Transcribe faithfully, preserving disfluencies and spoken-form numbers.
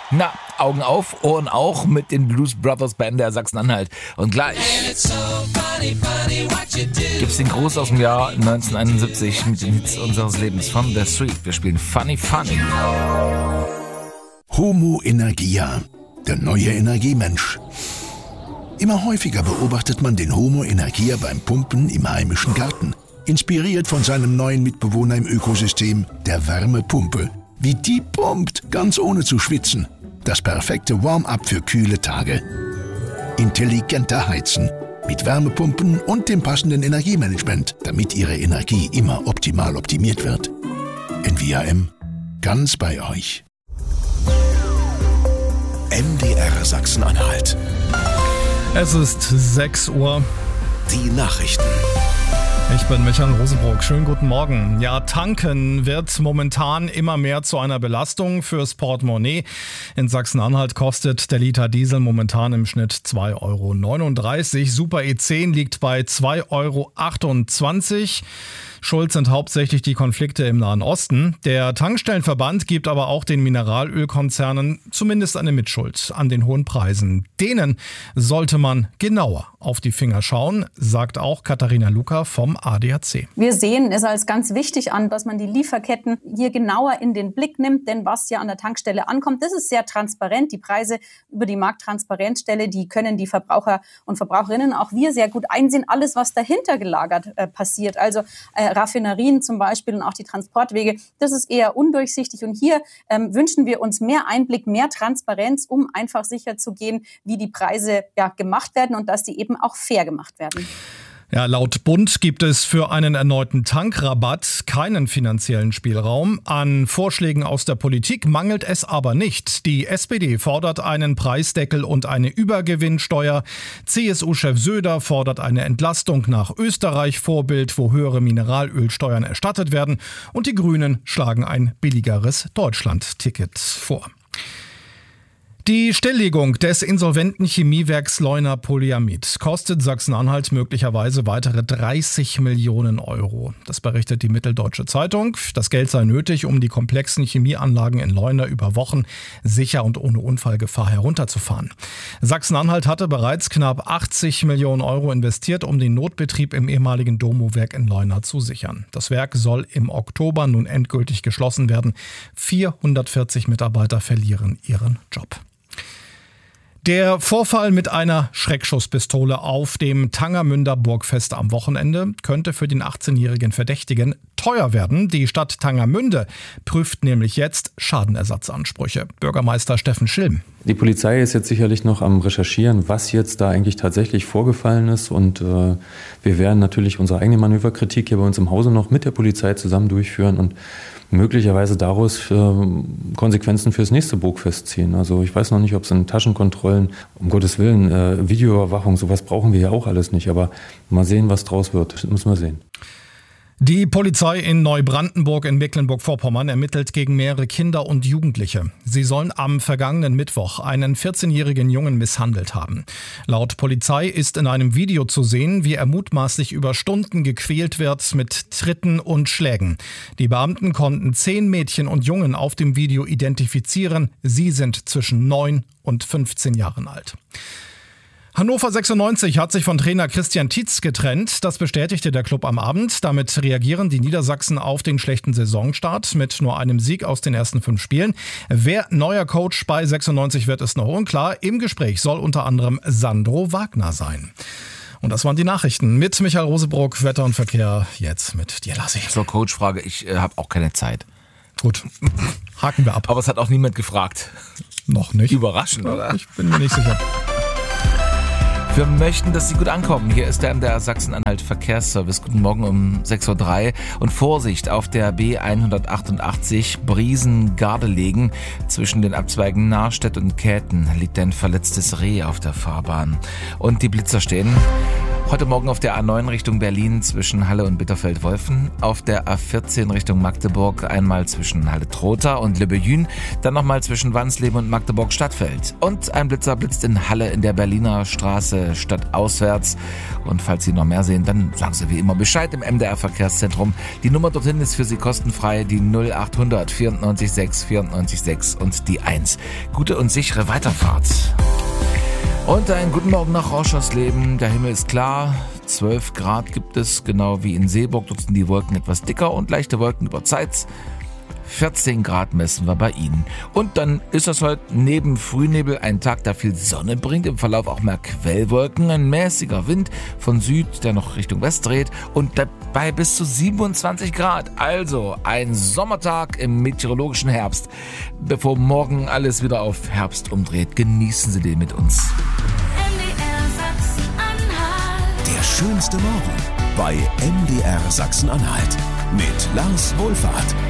Na, Augen auf, Ohren auch mit den Blues Brothers Band der Sachsen-Anhalt. Und gleich gibt's den Gruß aus dem Jahr neunzehnhunderteinundsiebzig mit den Hits unseres Lebens von The Street. Wir spielen Funny Funny. Homo Energia, der neue Energiemensch. Immer häufiger beobachtet man den Homo Energia beim Pumpen im heimischen Garten. Inspiriert von seinem neuen Mitbewohner im Ökosystem, der Wärmepumpe. Wie die pumpt, ganz ohne zu schwitzen. Das perfekte Warm-up für kühle Tage. Intelligenter Heizen. Mit Wärmepumpen und dem passenden Energiemanagement, damit Ihre Energie immer optimal optimiert wird. N V A M. Ganz bei euch. M D R Sachsen-Anhalt. Es ist sechs Uhr. Die Nachrichten. Ich bin Michael Rosenbrock. Schönen guten Morgen. Ja, tanken wird momentan immer mehr zu einer Belastung fürs Portemonnaie. In Sachsen-Anhalt kostet der Liter Diesel momentan im Schnitt zwei Euro neununddreißig. Super E zehn liegt bei zwei Euro achtundzwanzig. Schuld sind hauptsächlich die Konflikte im Nahen Osten. Der Tankstellenverband gibt aber auch den Mineralölkonzernen zumindest eine Mitschuld an den hohen Preisen. Denen sollte man genauer auf die Finger schauen, sagt auch Katharina Luca vom A D A C. Wir sehen es als ganz wichtig an, dass man die Lieferketten hier genauer in den Blick nimmt, denn was ja an der Tankstelle ankommt, das ist sehr transparent. Die Preise über die Markttransparenzstelle, die können die Verbraucher und Verbraucherinnen, auch wir, sehr gut einsehen. Alles, was dahinter gelagert äh, passiert, also äh, Raffinerien zum Beispiel und auch die Transportwege, das ist eher undurchsichtig. Und hier ähm, wünschen wir uns mehr Einblick, mehr Transparenz, um einfach sicherzugehen, wie die Preise ja, gemacht werden und dass die eben auch fair gemacht werden. Ja, laut Bund gibt es für einen erneuten Tankrabatt keinen finanziellen Spielraum. An Vorschlägen aus der Politik mangelt es aber nicht. Die S P D fordert einen Preisdeckel und eine Übergewinnsteuer. C S U-Chef Söder fordert eine Entlastung nach Österreich-Vorbild, wo höhere Mineralölsteuern erstattet werden. Und die Grünen schlagen ein billigeres Deutschland-Ticket vor. Die Stilllegung des insolventen Chemiewerks Leuna Polyamid kostet Sachsen-Anhalt möglicherweise weitere dreißig Millionen Euro. Das berichtet die Mitteldeutsche Zeitung. Das Geld sei nötig, um die komplexen Chemieanlagen in Leuna über Wochen sicher und ohne Unfallgefahr herunterzufahren. Sachsen-Anhalt hatte bereits knapp achtzig Millionen Euro investiert, um den Notbetrieb im ehemaligen Domo-Werk in Leuna zu sichern. Das Werk soll im Oktober nun endgültig geschlossen werden. vierhundertvierzig Mitarbeiter verlieren ihren Job. Der Vorfall mit einer Schreckschusspistole auf dem Tangermünder Burgfest am Wochenende könnte für den achtzehnjährigen Verdächtigen teuer werden. Die Stadt Tangermünde prüft nämlich jetzt Schadenersatzansprüche. Bürgermeister Steffen Schilm. Die Polizei ist jetzt sicherlich noch am Recherchieren, was jetzt da eigentlich tatsächlich vorgefallen ist. Und äh, wir werden natürlich unsere eigene Manöverkritik hier bei uns im Hause noch mit der Polizei zusammen durchführen und möglicherweise daraus äh, Konsequenzen fürs nächste Burgfest ziehen. Also ich weiß noch nicht, ob es in Taschenkontrollen, um Gottes Willen, äh, Videoüberwachung, sowas brauchen wir ja auch alles nicht. Aber mal sehen, was draus wird. Das müssen wir sehen. Die Polizei in Neubrandenburg in Mecklenburg-Vorpommern ermittelt gegen mehrere Kinder und Jugendliche. Sie sollen am vergangenen Mittwoch einen vierzehnjährigen Jungen misshandelt haben. Laut Polizei ist in einem Video zu sehen, wie er mutmaßlich über Stunden gequält wird mit Tritten und Schlägen. Die Beamten konnten zehn Mädchen und Jungen auf dem Video identifizieren. Sie sind zwischen neun und fünfzehn Jahren alt. Hannover sechsundneunzig hat sich von Trainer Christian Tietz getrennt. Das bestätigte der Club am Abend. Damit reagieren die Niedersachsen auf den schlechten Saisonstart mit nur einem Sieg aus den ersten fünf Spielen. Wer neuer Coach bei sechsundneunzig wird, ist noch unklar. Im Gespräch soll unter anderem Sandro Wagner sein. Und das waren die Nachrichten mit Michael Rosebrock, Wetter und Verkehr. Jetzt mit dir, Lassi. Zur Coachfrage, ich äh, habe auch keine Zeit. Gut, haken wir ab. Aber es hat auch niemand gefragt. Noch nicht. Überraschend, oder? Ich bin mir nicht sicher. Wir möchten, dass Sie gut ankommen. Hier ist der M D R Sachsen-Anhalt Verkehrsservice. Guten Morgen um sechs Uhr drei. Und Vorsicht auf der B hundertachtundachtzig Briesen-Gardelegen. Zwischen den Abzweigen Nahrstedt und Käthen liegt ein verletztes Reh auf der Fahrbahn. Und die Blitzer stehen. Heute Morgen auf der A neun Richtung Berlin zwischen Halle und Bitterfeld-Wolfen, auf der A vierzehn Richtung Magdeburg einmal zwischen Halle-Trotha und Lübbejün, dann nochmal zwischen Wansleben und Magdeburg-Stadtfeld. Und ein Blitzer blitzt in Halle in der Berliner Straße stadtauswärts. Und falls Sie noch mehr sehen, dann sagen Sie wie immer Bescheid im M D R-Verkehrszentrum. Die Nummer dorthin ist für Sie kostenfrei, die null achthundert vierundneunzig sechs vierundneunzig sechs und die eins. Gute und sichere Weiterfahrt. Und einen guten Morgen nach Rauschersleben. Der Himmel ist klar. zwölf Grad gibt es, genau wie in Seeburg. Dort sind die Wolken etwas dicker und leichte Wolken über Zeitz. vierzehn Grad messen wir bei Ihnen. Und dann ist das heute neben Frühnebel ein Tag, der viel Sonne bringt. Im Verlauf auch mehr Quellwolken. Ein mäßiger Wind von Süd, der noch Richtung West dreht. Und dabei bis zu siebenundzwanzig Grad. Also ein Sommertag im meteorologischen Herbst. Bevor morgen alles wieder auf Herbst umdreht, genießen Sie den mit uns. Der schönste Morgen bei M D R Sachsen-Anhalt mit Lars Wohlfahrt.